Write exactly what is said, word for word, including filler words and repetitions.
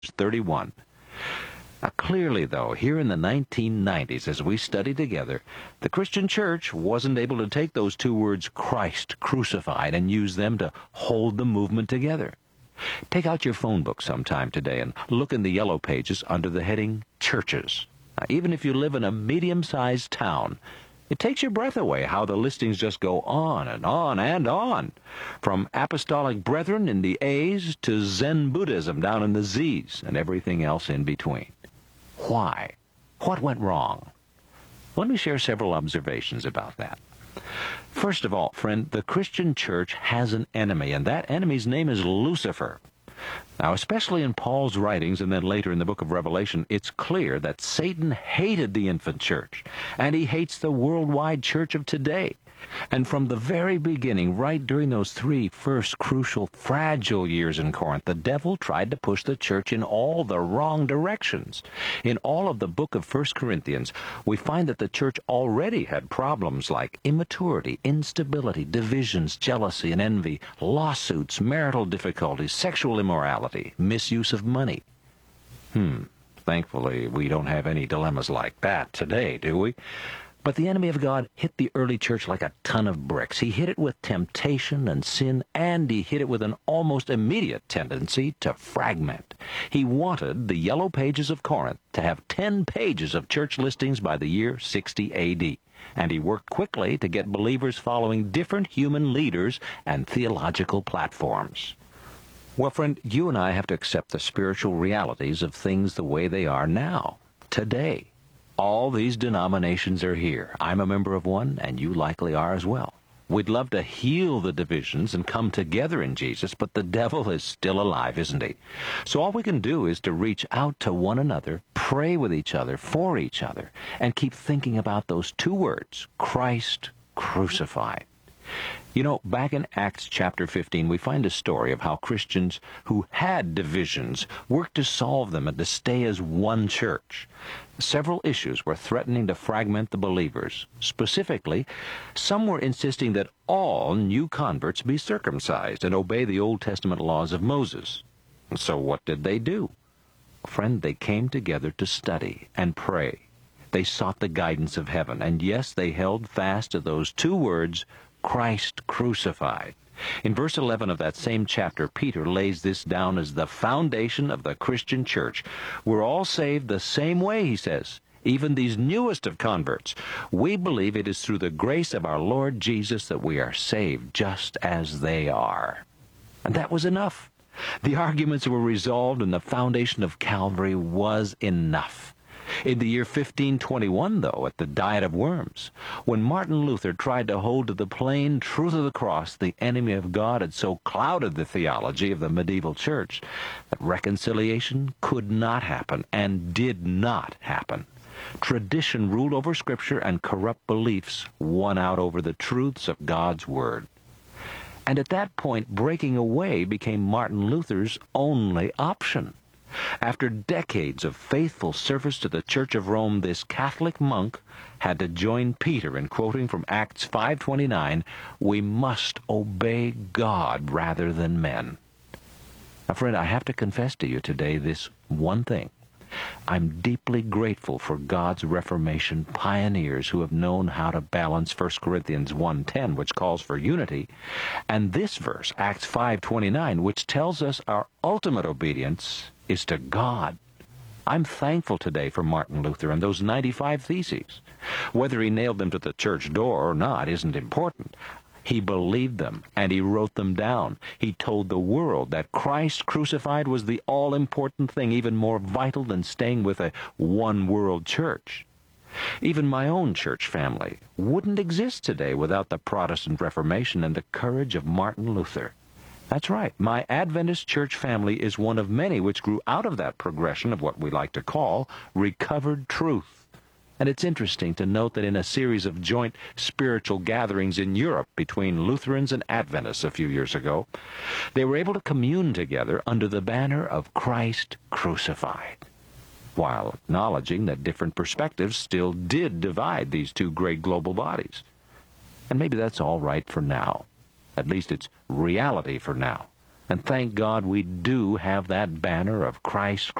thirty-one. Now, clearly, though, here in the nineteen nineties, as we study together, the Christian church wasn't able to take those two words, Christ crucified, and use them to hold the movement together. Take out your phone book sometime today and look in the yellow pages under the heading Churches. Now, even if you live in a medium-sized town, it takes your breath away how the listings just go on and on and on. From Apostolic Brethren in the A's to Zen Buddhism down in the Z's and everything else in between. Why? What went wrong? Let me share several observations about that. First of all, friend, the Christian church has an enemy, and that enemy's name is Lucifer. Now, especially in Paul's writings and then later in the book of Revelation, it's clear that Satan hated the infant church, and he hates the worldwide church of today. And from the very beginning, right during those three first crucial, fragile years in Corinth, the devil tried to push the church in all the wrong directions. In all of the book of First Corinthians, we find that the church already had problems like immaturity, instability, divisions, jealousy and envy, lawsuits, marital difficulties, sexual immorality, misuse of money. Hmm, thankfully we don't have any dilemmas like that today, do we? But the enemy of God hit the early church like a ton of bricks. He hit it with temptation and sin, and he hit it with an almost immediate tendency to fragment. He wanted the yellow pages of Corinth to have ten pages of church listings by the year sixty A D, and he worked quickly to get believers following different human leaders and theological platforms. Well, friend, you and I have to accept the spiritual realities of things the way they are now, today. All these denominations are here. I'm a member of one, and you likely are as well. We'd love to heal the divisions and come together in Jesus, but the devil is still alive, isn't he? So all we can do is to reach out to one another, pray with each other, for each other, and keep thinking about those two words, Christ crucified. You know, back in Acts chapter fifteen, we find a story of how Christians who had divisions worked to solve them and to stay as one church. Several issues were threatening to fragment the believers. Specifically, some were insisting that all new converts be circumcised and obey the Old Testament laws of Moses. So what did they do? Friend, they came together to study and pray. They sought the guidance of heaven, and yes, they held fast to those two words, Christ crucified. In verse eleven of that same chapter, Peter lays this down as the foundation of the Christian church. We're all saved the same way, he says, even these newest of converts. We believe it is through the grace of our Lord Jesus that we are saved, just as they are. And that was enough. The arguments were resolved, and the foundation of Calvary was enough. In the year fifteen twenty-one, though, at the Diet of Worms, when Martin Luther tried to hold to the plain truth of the cross, the enemy of God had so clouded the theology of the medieval church that reconciliation could not happen and did not happen. Tradition ruled over Scripture, and corrupt beliefs won out over the truths of God's Word. And at that point, breaking away became Martin Luther's only option. After decades of faithful service to the Church of Rome, this Catholic monk had to join Peter in quoting from Acts five twenty-nine, "We must obey God rather than men." Now, friend, I have to confess to you today this one thing. I'm deeply grateful for God's Reformation pioneers who have known how to balance First Corinthians one ten, which calls for unity, and this verse, Acts five twenty-nine, which tells us our ultimate obedience is to God. I'm thankful today for Martin Luther and those ninety-five theses. Whether he nailed them to the church door or not isn't important. He believed them, and he wrote them down. He told the world that Christ crucified was the all-important thing, even more vital than staying with a one-world church. Even my own church family wouldn't exist today without the Protestant Reformation and the courage of Martin Luther. That's right. My Adventist church family is one of many which grew out of that progression of what we like to call recovered truth. And it's interesting to note that in a series of joint spiritual gatherings in Europe between Lutherans and Adventists a few years ago, they were able to commune together under the banner of Christ crucified, while acknowledging that different perspectives still did divide these two great global bodies. And maybe that's all right for now. At least it's reality for now. And thank God we do have that banner of Christ